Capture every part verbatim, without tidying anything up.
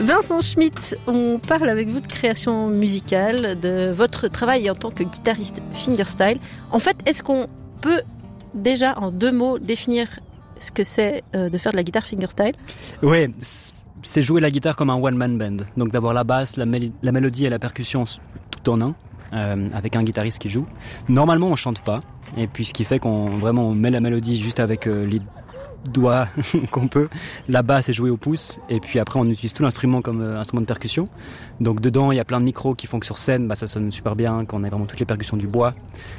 Vincent Schmitt, on parle avec vous de création musicale, de votre travail en tant que guitariste fingerstyle. En fait, est-ce qu'on peut déjà en deux mots définir ce que c'est euh, de faire de la guitare fingerstyle ? Oui, c'est jouer la guitare comme un one-man band. Donc d'avoir la basse, la, mél- la mélodie et la percussion tout en un, euh, avec un guitariste qui joue. Normalement, on chante pas. Et puis ce qui fait qu'on vraiment on met la mélodie juste avec euh, les doigts qu'on peut. La basse est jouée au pouce. Et puis après, on utilise tout l'instrument comme euh, instrument de percussion. Donc dedans, il y a plein de micros qui font que sur scène, bah, ça sonne super bien quand on a vraiment toutes les percussions du bois.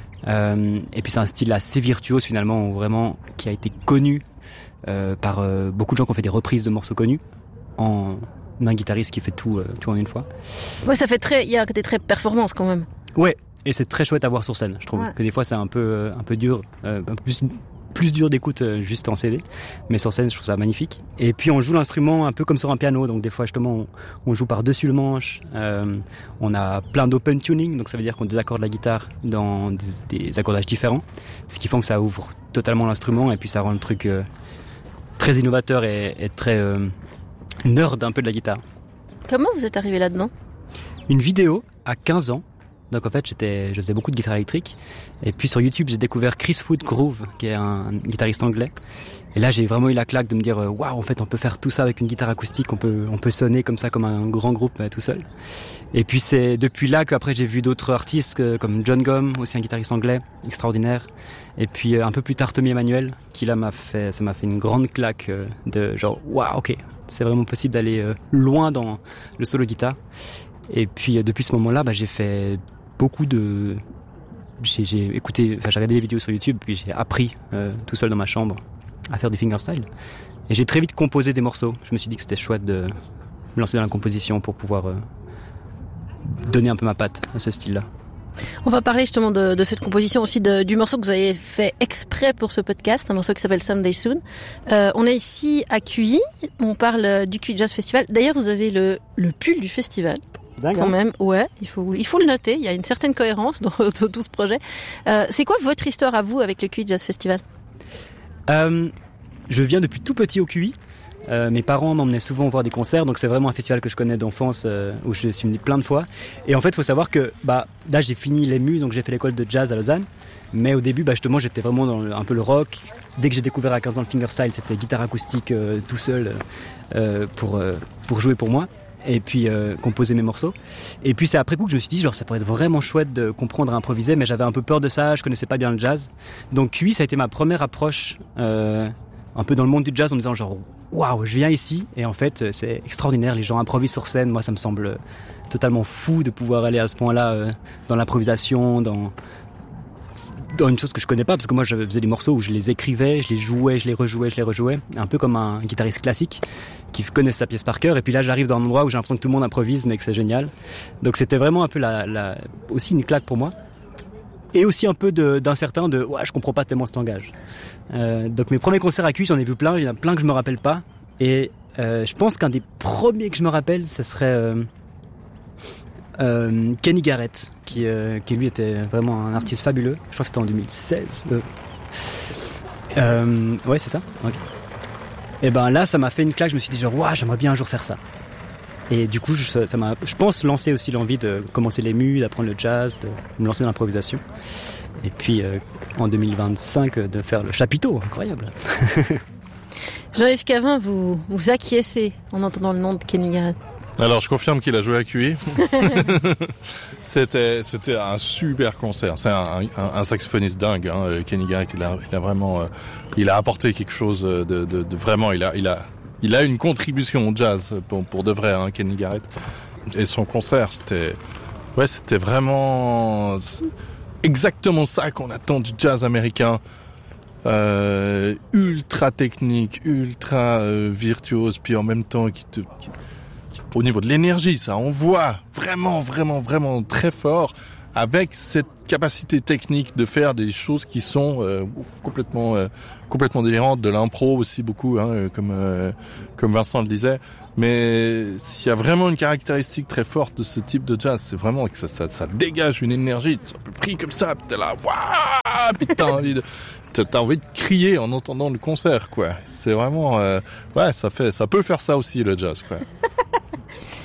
Euh, et puis c'est un style assez virtuose finalement, vraiment qui a été connu euh, par euh, beaucoup de gens qui ont fait des reprises de morceaux connus en un guitariste qui fait tout, euh, tout en une fois. Ouais, ça fait très, il y a un côté très performance quand même. Ouais, et c'est très chouette à voir sur scène. Je trouve ouais. que des fois c'est un peu, euh, un peu dur, euh, un peu plus. plus dur d'écoute euh, juste en C D, mais sur scène je trouve ça magnifique. Et puis on joue l'instrument un peu comme sur un piano, donc des fois justement on, on joue par-dessus le manche, euh, on a plein d'open tuning, donc ça veut dire qu'on désaccorde la guitare dans des, des accordages différents, ce qui fait que ça ouvre totalement l'instrument et puis ça rend le truc euh, très innovateur et, et très euh, nerd un peu de la guitare. Comment vous êtes arrivé là-dedans ? Une vidéo à quinze ans. Donc en fait, j'étais, je faisais beaucoup de guitare électrique. Et puis sur YouTube, j'ai découvert Chris Wood Groove, qui est un, un guitariste anglais. Et là, j'ai vraiment eu la claque de me dire, waouh, wow, en fait, on peut faire tout ça avec une guitare acoustique. On peut, on peut sonner comme ça, comme un grand groupe euh, tout seul. Et puis c'est depuis là qu'après j'ai vu d'autres artistes que, comme John Gum, aussi un guitariste anglais extraordinaire. Et puis euh, un peu plus tard Tommy Emmanuel, qui là m'a fait, ça m'a fait une grande claque euh, de genre, waouh, ok, c'est vraiment possible d'aller euh, loin dans le solo guitare. Et puis euh, depuis ce moment-là, bah, j'ai fait beaucoup de, j'ai, j'ai écouté, enfin j'ai regardé des vidéos sur YouTube, puis j'ai appris euh, tout seul dans ma chambre à faire du fingerstyle. Et j'ai très vite composé des morceaux. Je me suis dit que c'était chouette de me lancer dans la composition pour pouvoir euh, donner un peu ma patte à ce style-là. On va parler justement de, de cette composition aussi, de, du morceau que vous avez fait exprès pour ce podcast, un morceau qui s'appelle Someday Soon. Euh, on est ici à Q I, on parle du Q I Jazz Festival. D'ailleurs, vous avez le, le pull du festival. Dingue, quand hein. même, ouais, il faut, il faut le noter, il y a une certaine cohérence dans, dans tout ce projet. Euh, c'est quoi votre histoire à vous avec le Q I Jazz Festival ? euh, Je viens depuis tout petit au Q I. Euh, mes parents m'emmenaient souvent voir des concerts, donc c'est vraiment un festival que je connais d'enfance, euh, où je suis venu plein de fois. Et en fait, il faut savoir que bah, là, j'ai fini l'E M U, donc j'ai fait l'école de jazz à Lausanne. Mais au début, bah, justement, j'étais vraiment dans le, un peu le rock. Dès que j'ai découvert à quinze ans le fingerstyle, c'était guitare acoustique euh, tout seul euh, pour, euh, pour jouer pour moi. Et puis euh, composer mes morceaux. Et puis c'est après coup que je me suis dit genre ça pourrait être vraiment chouette de comprendre à improviser, mais j'avais un peu peur de ça, je connaissais pas bien le jazz. Donc Q I ça a été ma première approche euh, un peu dans le monde du jazz en me disant genre waouh, je viens ici et en fait c'est extraordinaire, les gens improvisent sur scène, moi ça me semble totalement fou de pouvoir aller à ce point-là euh, dans l'improvisation, dans dans une chose que je connais pas, parce que moi je faisais des morceaux où je les écrivais, je les jouais, je les rejouais, je les rejouais, un peu comme un guitariste classique qui connaît sa pièce par cœur. Et puis là j'arrive dans un endroit où j'ai l'impression que tout le monde improvise, mais que c'est génial. Donc c'était vraiment un peu la, la, aussi une claque pour moi. Et aussi un peu de, d'incertain de ouais, je comprends pas tellement cet langage. Euh, donc mes premiers concerts à Q I, j'en ai vu plein, il y en a plein que je me rappelle pas. Et euh, je pense qu'un des premiers que je me rappelle, ce serait euh, euh, Kenny Garrett, qui, euh, qui lui était vraiment un artiste fabuleux. Je crois que c'était en deux mille seize. Euh, euh, ouais, c'est ça. Okay. Et ben là, ça m'a fait une claque. Je me suis dit genre, waouh, j'aimerais bien un jour faire ça. Et du coup, je, ça m'a, je pense, lancé aussi l'envie de commencer les mus, d'apprendre le jazz, de me lancer dans l'improvisation. Et puis, euh, en deux mille vingt-cinq, de faire le chapiteau, incroyable. Jean-Yves Cavin, vous, vous acquiescez en entendant le nom de Kenny Garrett. Alors, je confirme qu'il a joué à Q I. c'était, c'était un super concert. C'est un, un, un saxophoniste dingue, hein. Kenny Garrett. Il a, il a vraiment, euh, il a apporté quelque chose de, de, de vraiment. Il a, il a, il a une contribution au jazz pour, pour de vrai, hein, Kenny Garrett. Et son concert, c'était, ouais, c'était vraiment exactement ça qu'on attend du jazz américain. Euh, ultra technique, ultra euh, virtuose, puis en même temps qui te, qui, au niveau de l'énergie, ça envoie vraiment, vraiment, vraiment très fort, avec cette capacité technique de faire des choses qui sont euh, complètement, euh, complètement délirantes, de l'impro aussi beaucoup, hein, comme, euh, comme Vincent le disait. Mais s'il y a vraiment une caractéristique très forte de ce type de jazz, c'est vraiment que ça, ça, ça dégage une énergie. Tu es pris comme ça, puis t'es là, waouh, puis t'as envie de, t'as envie de crier en entendant le concert, quoi. C'est vraiment, euh, ouais, ça fait, ça peut faire ça aussi le jazz, quoi.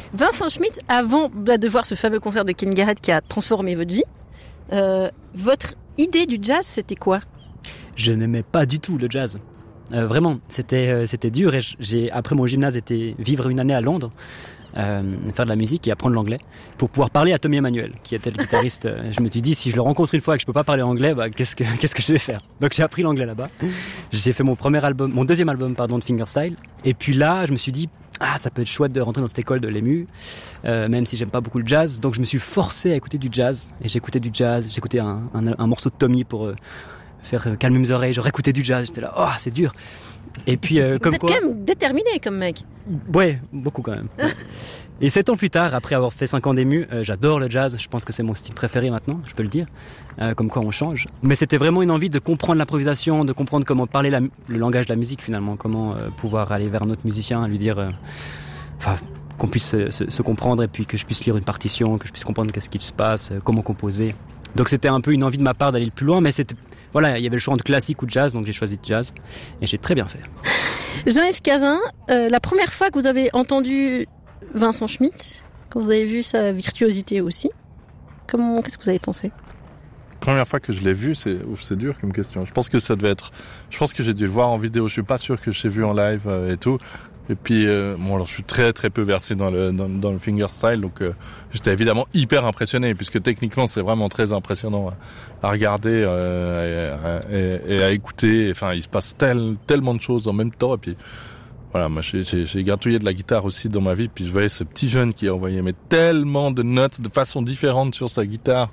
Vincent Schmitt, avant bah, de voir ce fameux concert de Kenny Garrett qui a transformé votre vie, euh, votre idée du jazz, c'était quoi ? Je n'aimais pas du tout le jazz. Euh, vraiment, c'était euh, c'était dur. Et j'ai après mon gymnase été vivre une année à Londres, euh, faire de la musique et apprendre l'anglais pour pouvoir parler à Tommy Emmanuel, qui était le guitariste. Je me suis dit, si je le rencontre une fois et que je peux pas parler anglais, bah qu'est-ce que qu'est-ce que je vais faire ? Donc j'ai appris l'anglais là-bas. J'ai fait mon premier album, mon deuxième album pardon de fingerstyle. Et puis là, je me suis dit, ah ça peut être chouette de rentrer dans cette école de l'E M U, euh, même si j'aime pas beaucoup le jazz. Donc je me suis forcé à écouter du jazz et j'écoutais du jazz. J'écoutais un, un, un morceau de Tommy pour euh, faire calmer mes oreilles, je réécoutais du jazz, j'étais là, oh c'est dur. Et puis euh, comme Vous êtes quoi, quand même déterminé comme mec. Ouais, beaucoup quand même. Ouais. Et sept ans plus tard, après avoir fait cinq ans d'E M U, euh, j'adore le jazz, je pense que c'est mon style préféré maintenant, je peux le dire, euh, comme quoi on change. Mais c'était vraiment une envie de comprendre l'improvisation, de comprendre comment parler la, le langage de la musique finalement, comment euh, pouvoir aller vers un autre musicien, lui dire, euh, enfin, qu'on puisse se, se, se comprendre et puis que je puisse lire une partition, que je puisse comprendre qu'est-ce qui se passe, euh, comment composer. Donc c'était un peu une envie de ma part d'aller le plus loin, mais c'était, voilà, il y avait le choix entre classique ou de jazz, donc j'ai choisi de jazz et j'ai très bien fait. Jean-Yves Cavin, euh, la première fois que vous avez entendu Vincent Schmitt, quand vous avez vu sa virtuosité aussi, comment, qu'est-ce que vous avez pensé ? Première fois que je l'ai vu, c'est, ouf, c'est dur comme question. Je pense que ça devait être, je pense que j'ai dû le voir en vidéo. Je suis pas sûr que je l'ai vu en live euh, et tout. Et puis, euh, bon, alors je suis très très peu versé dans le dans, dans le fingerstyle, donc euh, j'étais évidemment hyper impressionné, puisque techniquement c'est vraiment très impressionnant à, à regarder euh, et, et, et à écouter. Enfin, il se passe tel, tellement de choses en même temps. Et puis, voilà, moi j'ai, j'ai, j'ai gratouillé de la guitare aussi dans ma vie. Puis je voyais ce petit jeune qui envoyait mais tellement de notes de façon différente sur sa guitare.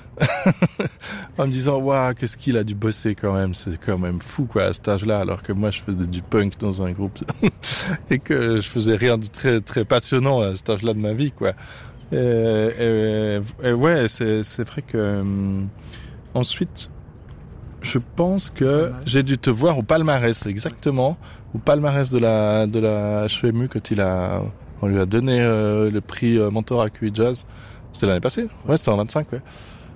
En me disant waouh, qu'est-ce qu'il a dû bosser quand même, c'est quand même fou quoi à cet âge-là, alors que moi je faisais du punk dans un groupe et que je faisais rien de très très passionnant à cet âge-là de ma vie quoi. Et, et, et ouais, c'est c'est vrai que euh, ensuite je pense que j'ai dû te voir au palmarès, exactement au palmarès de la de la H E M U quand il a on lui a donné euh, le prix euh, Mentor à Q I Jazz. C'était l'année passée, ouais, c'était en vingt-cinq ouais.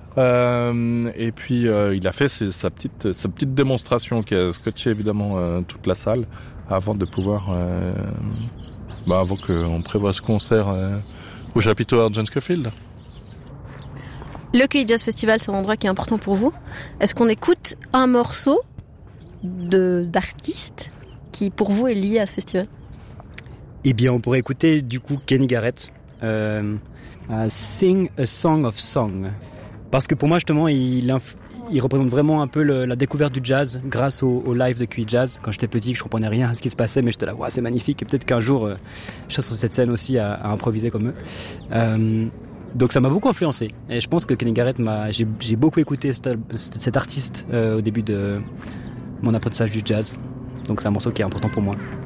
Euh, et puis euh, il a fait ses, sa petite sa petite démonstration qui a scotché évidemment euh, toute la salle avant de pouvoir euh, bah, avant qu'on prévoie ce concert euh, au chapiteau John Scofield. Le Q I Jazz Festival, c'est un endroit qui est important pour vous. Est-ce qu'on écoute un morceau de d'artiste qui pour vous est lié à ce festival ? Eh bien, on pourrait écouter du coup Kenny Garrett, euh, uh, Sing a Song of Song. Parce que pour moi, justement, il, inf- il représente vraiment un peu le, la découverte du jazz grâce au, au live de Q I Jazz. Quand j'étais petit, je comprenais rien à ce qui se passait, mais j'étais là, ouais, c'est magnifique. Et peut-être qu'un jour, euh, je serai sur cette scène aussi à, à improviser comme eux. Euh, donc ça m'a beaucoup influencé. Et je pense que Kenny Garrett m'a, j'ai, j'ai beaucoup écouté cet, cet artiste euh, au début de mon apprentissage du jazz. Donc c'est un morceau qui est important pour moi.